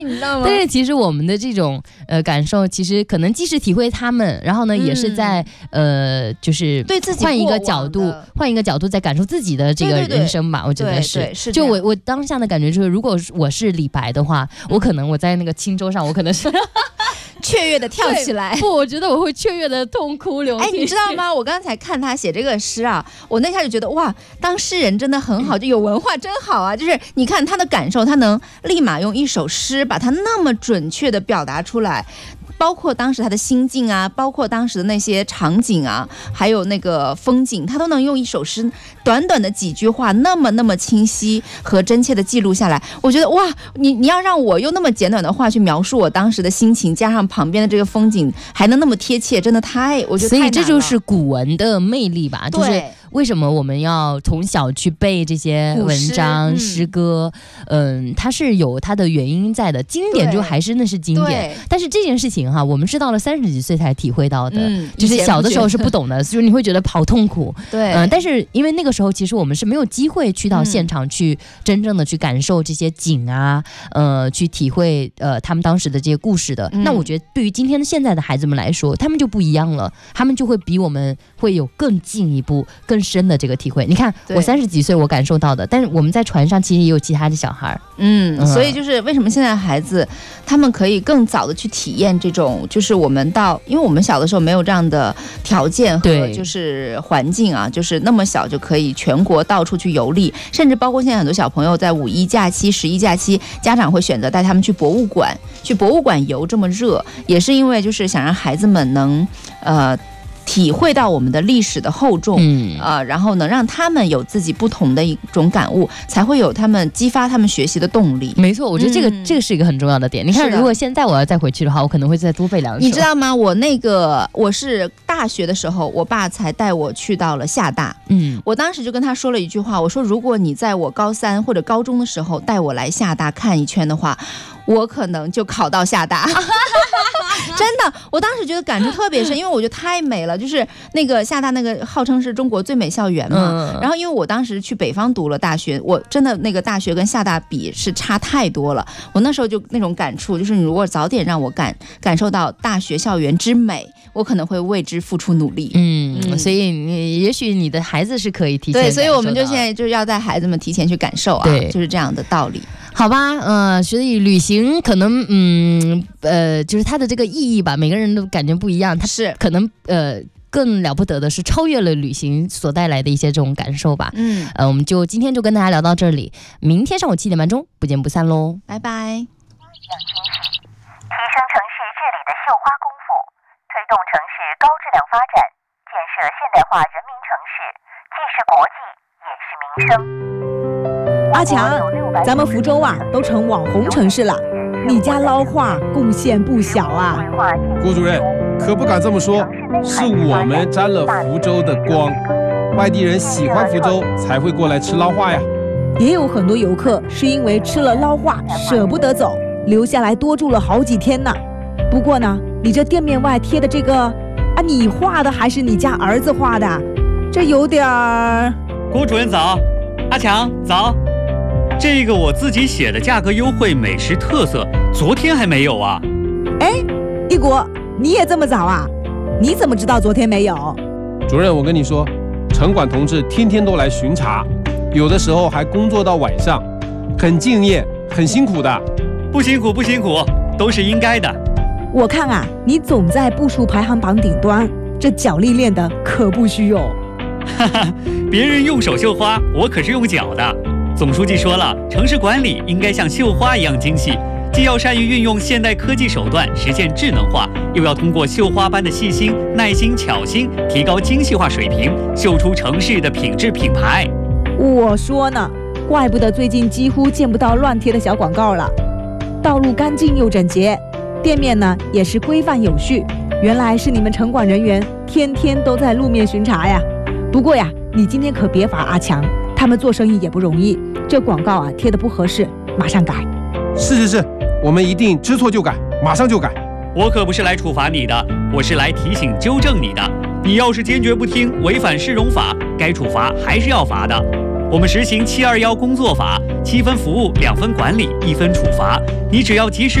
你知道吗？ 但是其实我们的这种感受，其实可能既是体会他们，然后呢，也是在就是对自己换一个角度在感受自己的这个人生吧。我觉得是，就我当下的感觉就是，如果我是李白的话，我可能我在那个轻舟上，我可能是雀跃的跳起来。 不，我觉得我会雀跃的痛哭流涕。 哎，你知道吗？我刚才看他写这个诗啊，我那下就觉得哇，当诗人真的很好，就有文化真好啊！就是你看他的感受，他能立马用一首诗把它那么准确的表达出来。包括当时他的心境啊，包括当时的那些场景啊，还有那个风景，他都能用一首诗短短的几句话那么清晰和真切的记录下来。我觉得哇，你要让我用那么简短的话去描述我当时的心情，加上旁边的这个风景还能那么贴切，真的我觉得太难了。 所以这就是古文的魅力吧，就是为什么我们要从小去背这些文章诗歌，它是有它的原因在的，经典就还是那是经典。但是这件事情哈，我们是到了30几岁才体会到的，就是小的时候是不懂的，就是你会觉得好痛苦。 对， 但是因为那个时候其实我们是没有机会去到现场去真正的去感受这些景啊，去体会他们当时的这些故事的。那我觉得对于今天现在的孩子们来说，他们就不一样了，他们就会比我们会有更进一步更深的这个体会。你看我30几岁我感受到的，但是我们在船上其实也有其他的小孩， 所以就是为什么现在孩子他们可以更早的去体验这种，就是我们因为我们小的时候没有这样的条件和就是环境啊，就是那么小就可以全国到处去游历，甚至包括现在很多小朋友在5一假期、11假期，家长会选择带他们去博物馆游，这么热也是因为就是想让孩子们能体会到我们的历史的厚重，然后能让他们有自己不同的一种感悟，才会有他们激发他们学习的动力。 没错，我觉得这个是一个很重要的点。你看，如果现在我要再回去的话，我可能会再多背2首。 你知道吗？我是大学的时候，我爸才带我去到了厦大。我当时就跟他说了一句话，我说如果你在我高3或者高中的时候带我来厦大看一圈的话，我可能就考到厦大。真的，我当时觉得感触特别深，因为我觉得太美了，就是那个厦大那个号称是中国最美校园嘛。然后因为我当时去北方读了大学，我真的那个大学跟厦大比是差太多了。我那时候就那种感触，就是你如果早点让我感受到大学校园之美，我可能会为之付出努力。 所以也许你的孩子是可以提前感受到。对， 所以我们就现在就是要带孩子们提前去感受啊，就是这样的道理。 好吧，所以旅行可能就是它的这个意义吧，每个人都感觉不一样。它是可能更了不得的是超越了旅行所带来的一些这种感受吧。我们就今天就跟大家聊到这里，明天上午7点半钟不见不散喽， 拜拜。 提升城市治理的绣花功夫，推动城市高质量发展，建设现代化人民城市，既是国际也是民生。 阿强，咱们福州啊都成网红城市了，你家捞画贡献不小啊。 郭主任可不敢这么说，是我们沾了福州的光，外地人喜欢福州才会过来吃捞画呀。 也有很多游客是因为吃了捞画舍不得走，留下来多住了好几天呢。不过呢，你这店面外贴的这个啊，你画的还是你家儿子画的？这有点儿。 郭主任早，阿强早。这个我自己写的价格优惠美食特色，昨天还没有啊。 哎，一国，你也这么早啊？你怎么知道昨天没有？ 主任，我跟你说，城管同志天天都来巡查，有的时候还工作到晚上，很敬业，很辛苦的。 不辛苦不辛苦，都是应该的。 我看啊，你总在步数排行榜顶端，这脚力练的可不虚哦。 哈哈，别人用手绣花，我可是用脚的。总书记说了，城市管理应该像绣花一样精细，既要善于运用现代科技手段实现智能化，又要通过绣花般的细心、耐心、巧心，提高精细化水平，绣出城市的品质品牌。 我说呢，怪不得最近几乎见不到乱贴的小广告了。道路干净又整洁，店面呢也是规范有序。原来是你们城管人员天天都在路面巡查呀。不过呀，你今天可别罚阿强，他们做生意也不容易，这广告啊贴得不合适，马上改。 是，我们一定知错就改，马上就改。 我可不是来处罚你的，我是来提醒纠正你的。你要是坚决不听，违反市容法，该处罚还是要罚的。 我们实行721工作法，7分服务，2分管理，1分处罚。你只要及时